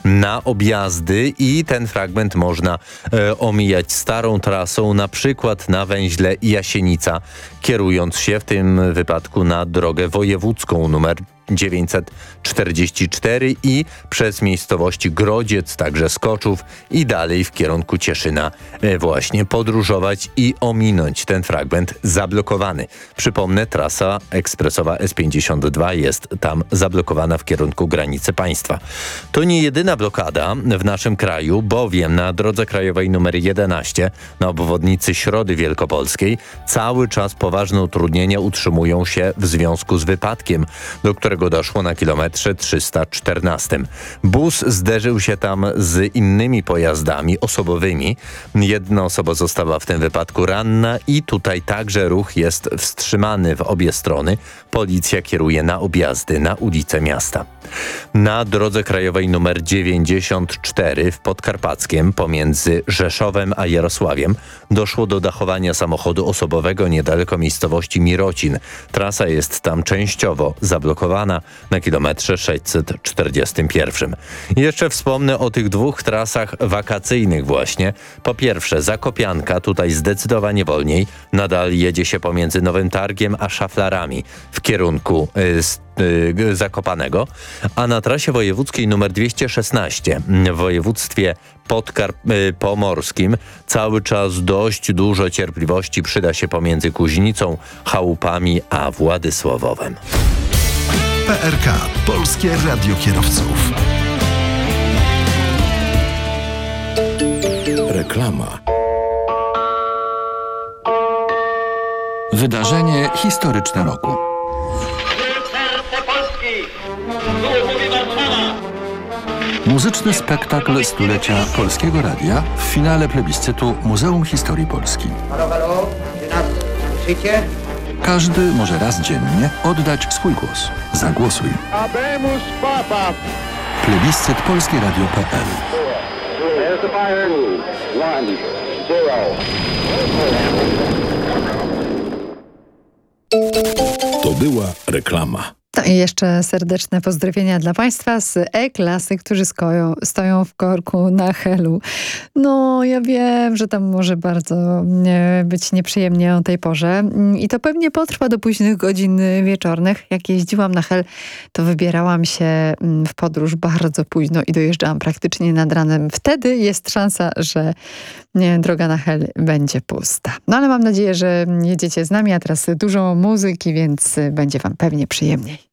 na objazdy i ten fragment można omijać starą trasą, na przykład na węźle Jasienica, kierując się w tym wypadku na drogę wojewódzką numer 944 i przez miejscowości Grodziec, także Skoczów i dalej w kierunku Cieszyna właśnie podróżować i ominąć ten fragment zablokowany. Przypomnę, trasa ekspresowa S52 jest tam zablokowana w kierunku granicy państwa. To nie jedyna blokada w naszym kraju, bowiem na drodze krajowej nr 11 na obwodnicy Środy Wielkopolskiej cały czas poważne utrudnienia utrzymują się w związku z wypadkiem, do którego doszło na kilometrze 314. Bus zderzył się tam z innymi pojazdami osobowymi. Jedna osoba została w tym wypadku ranna i tutaj także ruch jest wstrzymany w obie strony. Policja kieruje na objazdy na ulice miasta. Na drodze krajowej nr 94 w Podkarpackiem pomiędzy Rzeszowem a Jarosławiem doszło do dachowania samochodu osobowego niedaleko miejscowości Mirocin. Trasa jest tam częściowo zablokowana na kilometrze 641. Jeszcze wspomnę o tych dwóch trasach wakacyjnych właśnie. Po pierwsze Zakopianka, tutaj zdecydowanie wolniej. Nadal jedzie się pomiędzy Nowym Targiem a Szaflarami w kierunku Zakopanego, a na trasie wojewódzkiej nr 216 w województwie pomorskim cały czas dość dużo cierpliwości przyda się pomiędzy Kuźnicą, Chałupami a Władysławowem. PRK – Polskie Radio Kierowców. Reklama. Wydarzenie historyczne roku. Muzyczny spektakl stulecia Polskiego Radia w finale plebiscytu Muzeum Historii Polski. Halo, halo, czy nas słyszycie? Każdy może raz dziennie oddać swój głos. Zagłosuj. Habemus Papa. Plebiscyt polskieradio.pl. To była reklama. No i jeszcze serdeczne pozdrowienia dla Państwa z E-klasy, którzy stoją w korku na Helu. No, ja wiem, że tam może bardzo być nieprzyjemnie o tej porze i to pewnie potrwa do późnych godzin wieczornych. Jak jeździłam na Hel, to wybierałam się w podróż bardzo późno i dojeżdżałam praktycznie nad ranem. Wtedy jest szansa, że droga na Hel będzie pusta. No ale mam nadzieję, że jedziecie z nami, a teraz dużo muzyki, więc będzie Wam pewnie przyjemniej.